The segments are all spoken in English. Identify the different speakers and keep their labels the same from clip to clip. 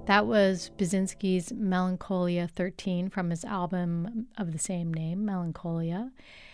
Speaker 1: That was Basinski's Melancholia 13 from his album of the same name, Melancholia.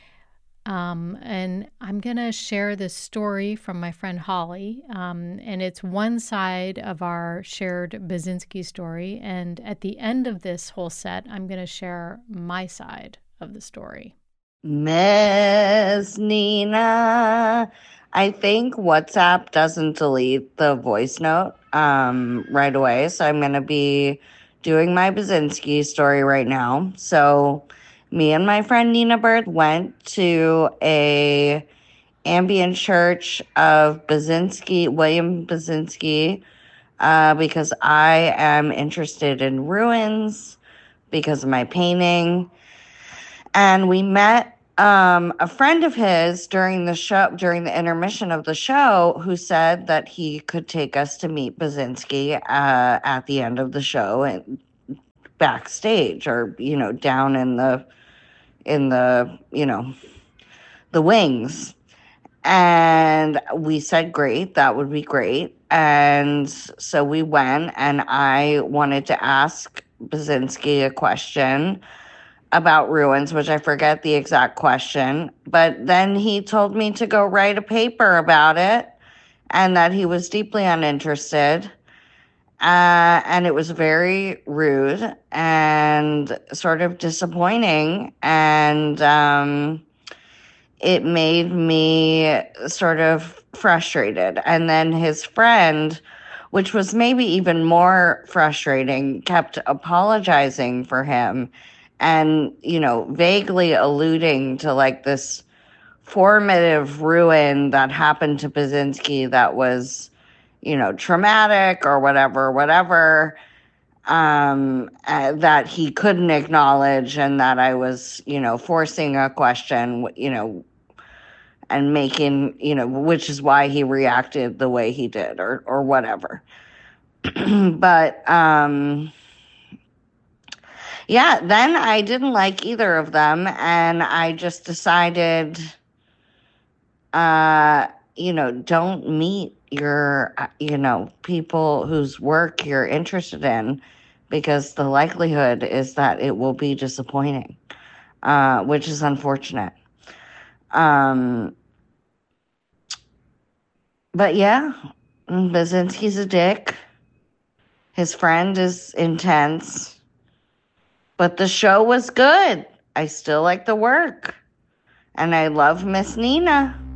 Speaker 1: And I'm going to share this story from my friend Holly. And it's one side of our shared Basinski story. And at the end of this whole set, I'm going to share my side of the story.
Speaker 2: Miss Nina, I think WhatsApp doesn't delete the voice note right away. So I'm going to be doing my Basinski story right now. So me and my friend Nina Bird went to a ambient church of William Basinski, because I am interested in ruins because of my painting. And we met a friend of his during the intermission of the show, who said that he could take us to meet Basinski at the end of the show and backstage, or down in the the wings. And we said, great, that would be great. And so we went, and I wanted to ask Basinski a question about ruins, which I forget the exact question. But then he told me to go write a paper about it, and that he was deeply uninterested. And it was very rude and sort of disappointing. And it made me sort of frustrated. And then his friend, which was maybe even more frustrating, kept apologizing for him and, vaguely alluding to like this formative ruin that happened to Basinski that was, traumatic or whatever, that he couldn't acknowledge, and that I was, forcing a question, and making, which is why he reacted the way he did, or whatever. But, yeah, then I didn't like either of them, and I just decided, don't meet your, people whose work you're interested in, because the likelihood is that it will be disappointing, which is unfortunate. But yeah, Basinski's a dick. His friend is intense. But the show was good. I still like the work. And I love Miss Nina.